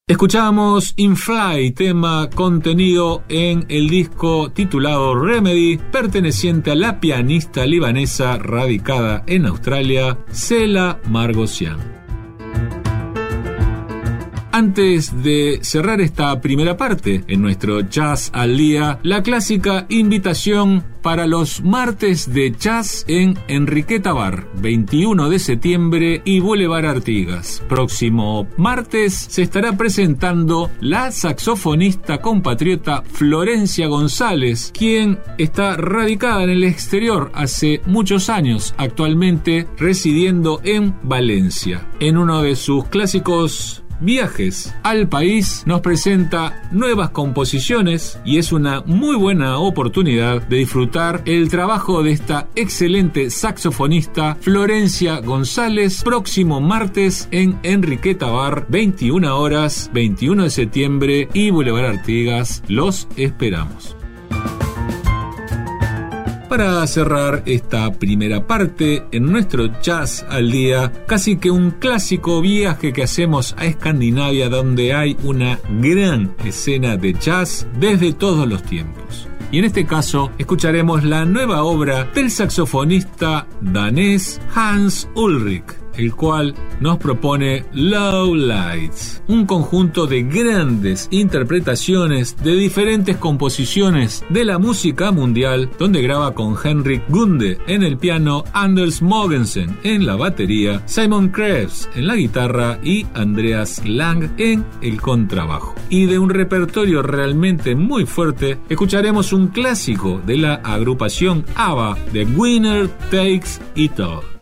Escuchamos In Fly, tema contenido en el disco titulado Remedy, perteneciente a la pianista libanesa radicada en Australia, Sela Margosian. Antes de cerrar esta primera parte en nuestro Jazz al Día, la clásica invitación para los martes de jazz en Enriqueta Bar, 21 de septiembre y Boulevard Artigas. Próximo martes se estará presentando la saxofonista compatriota Florencia González, quien está radicada en el exterior hace muchos años, actualmente residiendo en Valencia. En uno de sus clásicos viajes al país nos presenta nuevas composiciones y es una muy buena oportunidad de disfrutar el trabajo de esta excelente saxofonista Florencia González, próximo martes en Enriqueta Bar, 21 horas, 21 de septiembre y Boulevard Artigas. Los esperamos. Para cerrar esta primera parte en nuestro Jazz al Día, casi que un clásico viaje que hacemos a Escandinavia, donde hay una gran escena de jazz desde todos los tiempos. Y en este caso escucharemos la nueva obra del saxofonista danés Hans Ulrich, el cual nos propone Low Lights, un conjunto de grandes interpretaciones de diferentes composiciones de la música mundial, donde graba con Henrik Gunde en el piano, Anders Mogensen en la batería, Simon Krebs en la guitarra y Andreas Lang en el contrabajo. Y de un repertorio realmente muy fuerte, escucharemos un clásico de la agrupación ABBA, The Winner Takes It All.